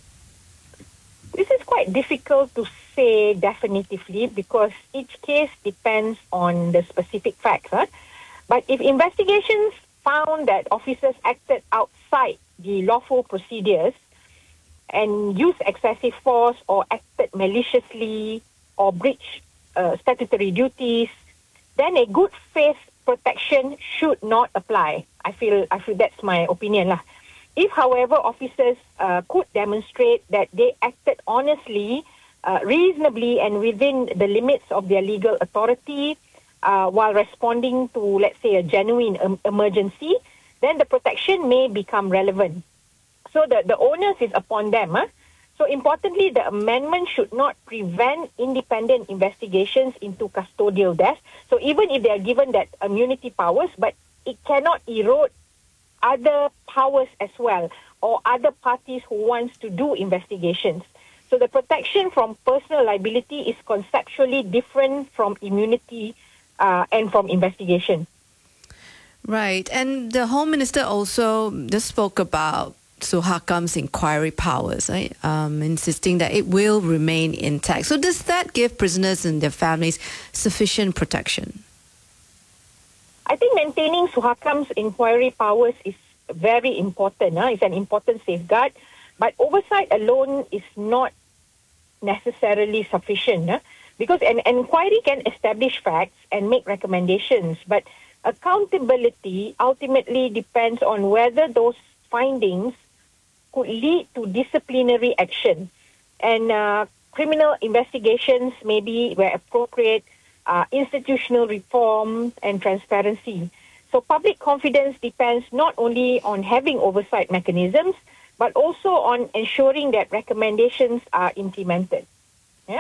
This is quite difficult to say definitively because each case depends on the specific facts. Huh? But if investigations found that officers acted outside the lawful procedures and used excessive force or acted maliciously or breached uh, statutory duties, then a good faith protection should not apply. I feel, I feel that's my opinion lah. If, however, officers uh, could demonstrate that they acted honestly, uh, reasonably, and within the limits of their legal authority, Uh, while responding to, let's say, a genuine um, emergency, then the protection may become relevant. So the, the onus is upon them. Huh? So importantly, the amendment should not prevent independent investigations into custodial death. So even if they are given that immunity powers, but it cannot erode other powers as well, or other parties who wants to do investigations. So the protection from personal liability is conceptually different from immunity Uh, and from investigation. Right. And the Home Minister also just spoke about Suhakam's inquiry powers, right? Um, insisting that it will remain intact. So does that give prisoners and their families sufficient protection? I think maintaining Suhakam's inquiry powers is very important. Huh? It's an important safeguard. But oversight alone is not necessarily sufficient. Huh? Because an, an inquiry can establish facts and make recommendations, but accountability ultimately depends on whether those findings could lead to disciplinary action. And uh, criminal investigations maybe where appropriate, uh, institutional reform and transparency. So public confidence depends not only on having oversight mechanisms, but also on ensuring that recommendations are implemented. Yeah.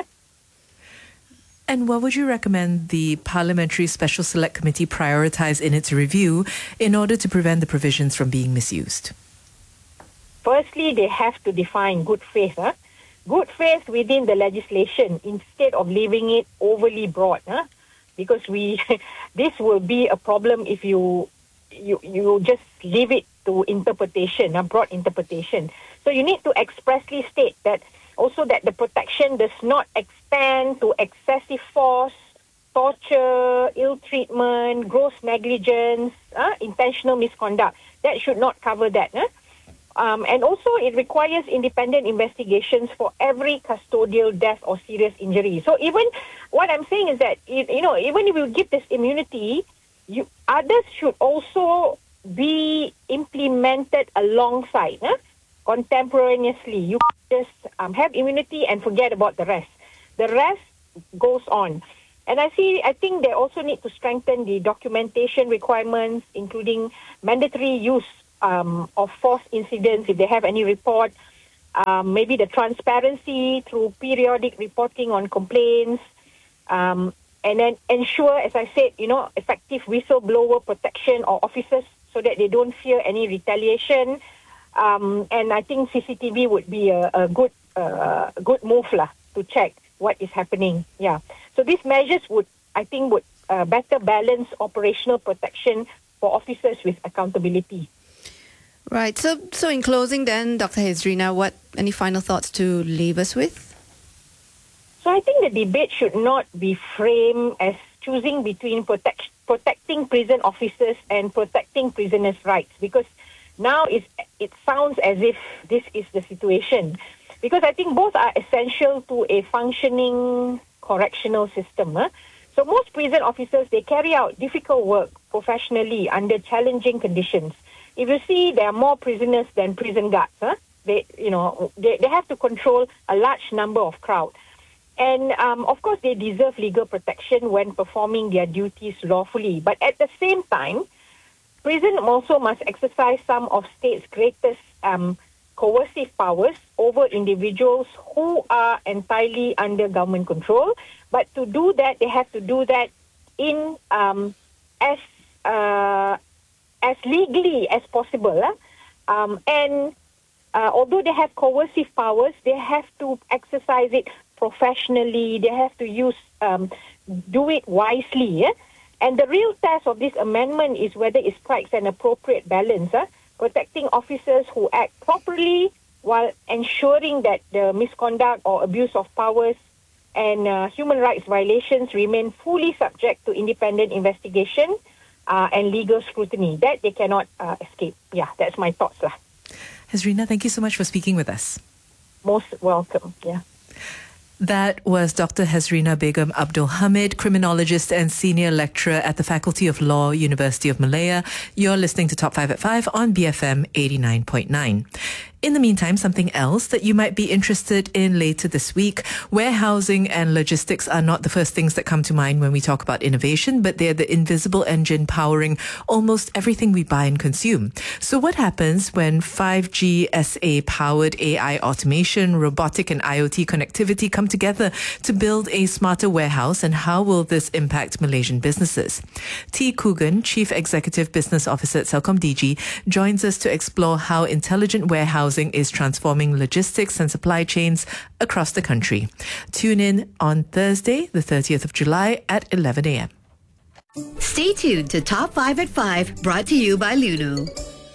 And what would you recommend the Parliamentary Special Select Committee prioritise in its review in order to prevent the provisions from being misused? Firstly, they have to define good faith. Huh? Good faith within the legislation instead of leaving it overly broad. Huh? Because we, this will be a problem if you, you, you just leave it to interpretation, a broad interpretation. So you need to expressly state that also that the protection does not extend to excessive force, torture, ill treatment, gross negligence, uh, intentional misconduct. That should not cover that. Huh? Um, and also it requires independent investigations for every custodial death or serious injury. So even what I'm saying is that, you know, even if you give this immunity, you, others should also be implemented alongside, huh? Contemporaneously. You just um, have immunity and forget about the rest. The rest goes on. And I see, I think they also need to strengthen the documentation requirements, including mandatory use um, of force incidents if they have any report, um, maybe the transparency through periodic reporting on complaints, um, and then ensure, as I said, you know, effective whistleblower protection or officers so that they don't fear any retaliation. Um, and I think C C T V would be a, a good uh, good move lah, to check what is happening. Yeah. So these measures would, I think, would uh, better balance operational protection for officers with accountability. Right. So, so in closing, then, Doctor Hezrina, what any final thoughts to leave us with? So I think the debate should not be framed as choosing between protect, protecting prison officers and protecting prisoners' rights, because now it's, it sounds as if this is the situation. Because I think both are essential to a functioning correctional system. Huh? So most prison officers, they carry out difficult work professionally under challenging conditions. If you see, there are more prisoners than prison guards. Huh? They, you know, they, they have to control a large number of crowd. And um, of course, they deserve legal protection when performing their duties lawfully. But at the same time, prison also must exercise some of state's greatest um, coercive powers over individuals who are entirely under government control. But to do that, they have to do that in um, as uh, as legally as possible. Huh? Um, and uh, although they have coercive powers, they have to exercise it professionally. They have to use um, do it wisely. Yeah? And the real test of this amendment is whether it strikes an appropriate balance, huh? Protecting officers who act properly while ensuring that the misconduct or abuse of powers and uh, human rights violations remain fully subject to independent investigation uh, and legal scrutiny. That they cannot uh, escape. Yeah, that's my thoughts lah. Hezrina, thank you so much for speaking with us. Most welcome. Yeah. That was Doctor Hezrina Begum Abdul Hamid, criminologist and senior lecturer at the Faculty of Law, University of Malaya. You're listening to Top five at five on B F M eighty-nine point nine. In the meantime, something else that you might be interested in later this week. Warehousing and logistics are not the first things that come to mind when we talk about innovation, but they're the invisible engine powering almost everything we buy and consume. So what happens when five G S A-powered A I automation, robotic and IoT connectivity come together to build a smarter warehouse, and how will this impact Malaysian businesses? T. Coogan, Chief Executive Business Officer at CelcomDigi, joins us to explore how intelligent warehousing is transforming logistics and supply chains across the country. Tune in on Thursday, the thirtieth of July at eleven a m. Stay tuned to Top five at five, brought to you by Luno.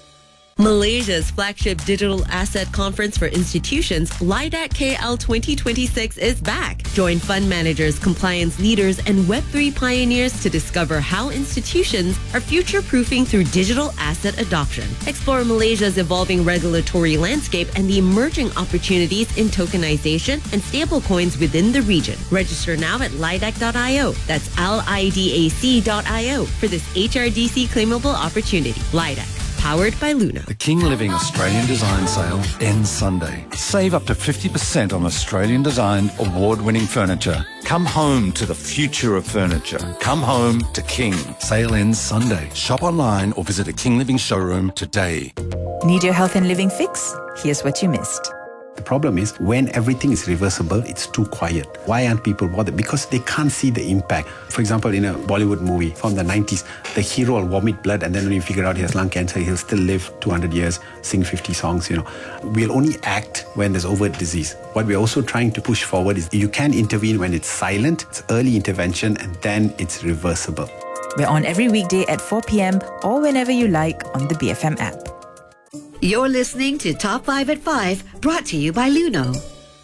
Malaysia's flagship digital asset conference for institutions, LIDAC K L twenty twenty-six, is back. Join fund managers, compliance leaders, and Web three pioneers to discover how institutions are future-proofing through digital asset adoption. Explore Malaysia's evolving regulatory landscape and the emerging opportunities in tokenization and stablecoins within the region. Register now at lidac dot io. That's L I D A C dot I O for this H R D C claimable opportunity. LIDAC. Powered by Luna. The King Living Australian Design Sale ends Sunday. Save up to fifty percent on Australian designed award-winning furniture. Come home to the future of furniture. Come home to King. Sale ends Sunday. Shop online or visit a King Living showroom today. Need your health and living fix? Here's what you missed. The problem is when everything is reversible, it's too quiet. Why aren't people bothered? Because they can't see the impact. For example, in a Bollywood movie from the nineties, the hero will vomit blood and then when you figure out he has lung cancer, he'll still live two hundred years, sing fifty songs, you know. We'll only act when there's overt disease. What we're also trying to push forward is you can intervene when it's silent, it's early intervention, and then it's reversible. We're on every weekday at four p.m. or whenever you like on the B F M app. You're listening to Top five at five, brought to you by Luno.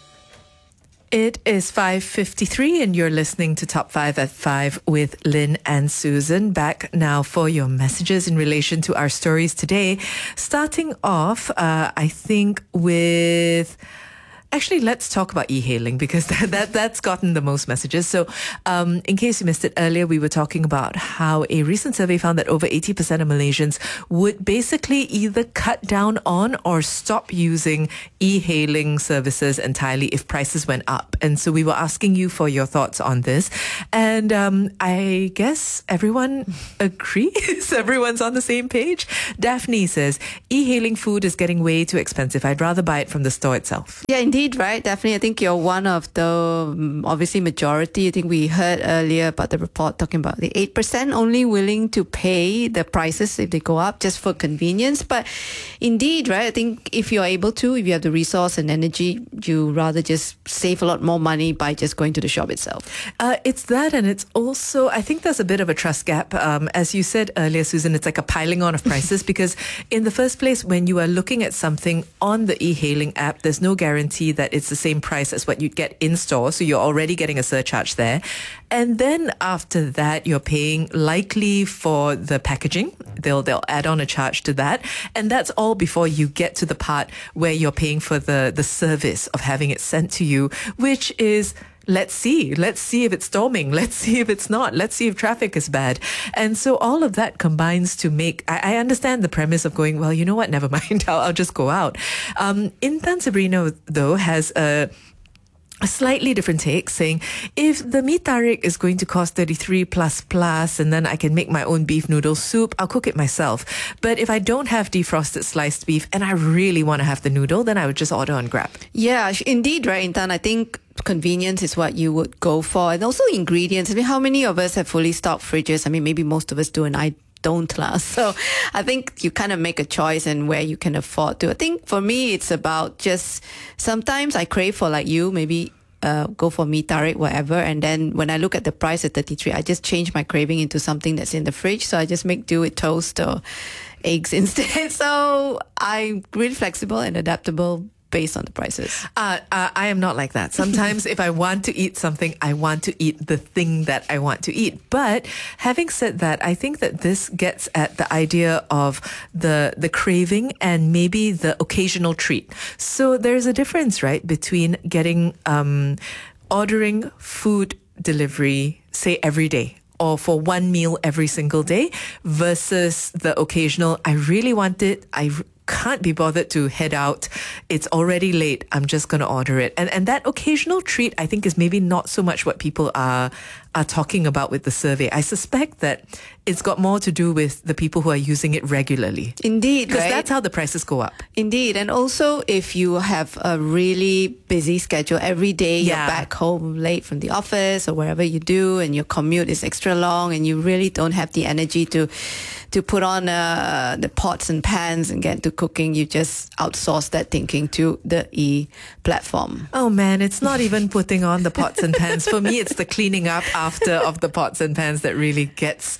It is five fifty-three and you're listening to Top five at five with Lynn and Susan. Back now for your messages in relation to our stories today. Starting off, uh, I think with... Actually, let's talk about e-hailing because that, that, that's gotten the most messages. So um, in case you missed it earlier, we were talking about how a recent survey found that over eighty percent of Malaysians would basically either cut down on or stop using e-hailing services entirely if prices went up. And so we were asking you for your thoughts on this. And um, I guess everyone agrees. Everyone's on the same page. Daphne says, e-hailing food is getting way too expensive. I'd rather buy it from the store itself. Yeah, indeed. Right, definitely. I think you're one of the um, obviously majority. I think we heard earlier about the report talking about the eight percent only willing to pay the prices if they go up just for convenience. But indeed, right, I think if you're able to, if you have the resource and energy, you rather just save a lot more money by just going to the shop itself. Uh, it's that, and it's also, I think there's a bit of a trust gap. Um, as you said earlier, Susan, it's like a piling on of prices because in the first place, when you are looking at something on the e-hailing app, there's no guarantee that it's the same price as what you'd get in store. So you're already getting a surcharge there. And then after that, you're paying likely for the packaging. They'll, they'll add on a charge to that. And that's all before you get to the part where you're paying for the, the service of having it sent to you, which is... Let's see. Let's see if it's storming. Let's see if it's not. Let's see if traffic is bad. And so all of that combines to make... I, I understand the premise of going, well, you know what? Never mind. I'll, I'll just go out. Um, Intan Sabrina, though, has a... a slightly different take, saying if the mee tarik is going to cost thirty-three plus plus and then I can make my own beef noodle soup, I'll cook it myself. But if I don't have defrosted sliced beef and I really want to have the noodle, then I would just order on Grab. Yeah, indeed, right, Intan. I think convenience is what you would go for. And also ingredients. I mean, how many of us have fully stocked fridges? I mean, maybe most of us do, and I don't last. So I think you kind of make a choice and where you can afford to. I think for me, it's about just sometimes I crave for, like you, maybe uh, go for mee tarik, whatever. And then when I look at the price at thirty-three, I just change my craving into something that's in the fridge. So I just make do with toast or eggs instead. So I'm really flexible and adaptable based on the prices. Uh, uh, I am not like that. Sometimes if I want to eat something, I want to eat the thing that I want to eat. But having said that, I think that this gets at the idea of the the craving and maybe the occasional treat. So there's a difference, right, between getting, um, ordering food delivery, say every day, or for one meal every single day versus the occasional, I really want it, I can't be bothered to head out. It's already late. I'm just going to order it. And and that occasional treat, I think, is maybe not so much what people are are talking about with the survey. I suspect that it's got more to do with the people who are using it regularly. Indeed, because right? that's how the prices go up. Indeed. And also, if you have a really busy schedule every day, Yeah. you're back home late from the office or wherever you do, and your commute is extra long, and you really don't have the energy to to put on uh, the pots and pans and get to cooking, you just outsource that thinking to the e-platform. Oh man, it's not even putting on the pots and pans. For me, it's the cleaning up after of the pots and pans that really gets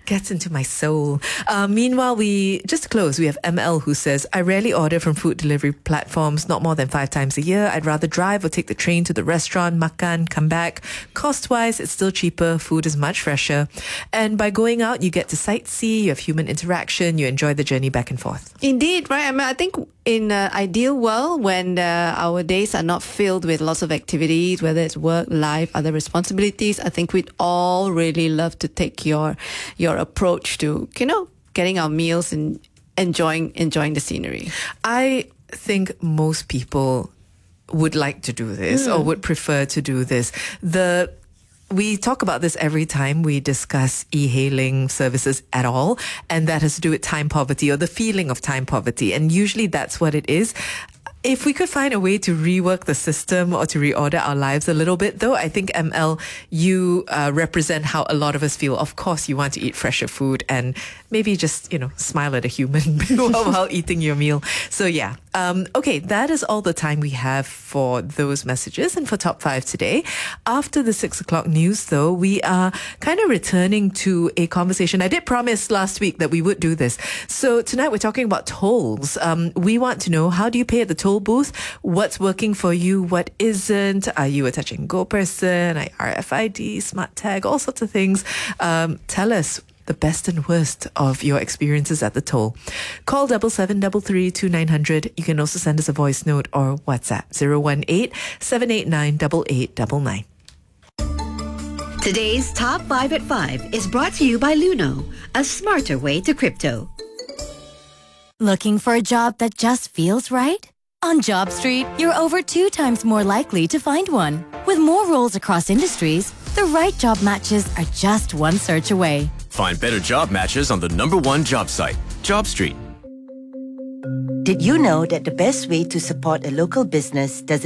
gets into my soul. Uh, meanwhile, we just to close, we have M L who says, I rarely order from food delivery platforms, not more than five times a year. I'd rather drive or take the train to the restaurant, makan, come back. Cost-wise, it's still cheaper. Food is much fresher. And by going out, you get to sightsee, you have human interaction, you enjoy the journey back and forth. Indeed, right? I mean, I think in an ideal world, when uh, our days are not filled with lots of activities, whether it's work, life, other responsibilities, I think we'd all really love to take your your approach to, you know, getting our meals and enjoying enjoying the scenery. I think most people would like to do this mm. or would prefer to do this. The We talk about this every time we discuss e-hailing services at all, and that has to do with time poverty or the feeling of time poverty. And usually that's what it is. If we could find a way to rework the system or to reorder our lives a little bit, though, I think, M L, you uh, represent how a lot of us feel. Of course, you want to eat fresher food and maybe just, you know, smile at a human while eating your meal. So, yeah. Um, okay, that is all the time we have for those messages and for Top five today. After the six o'clock news, though, we are kind of returning to a conversation. I did promise last week that we would do this. So tonight we're talking about tolls. Um, we want to know, how do you pay at the toll booth? What's working for you? What isn't? Are you a touch and go person? R F I D, smart tag, all sorts of things. Um, tell us the best and worst of your experiences at the toll. Call double seven double three two nine hundred. You can also send us a voice note or WhatsApp zero one eight seven eight nine eight eight nine nine. Today's Top five at five is brought to you by Luno, a smarter way to crypto. Looking for a job that just feels right? On JobStreet, you're over two times more likely to find one. With more roles across industries, the right job matches are just one search away. Find better job matches on the number one job site, JobStreet. Did you know that the best way to support a local business doesn't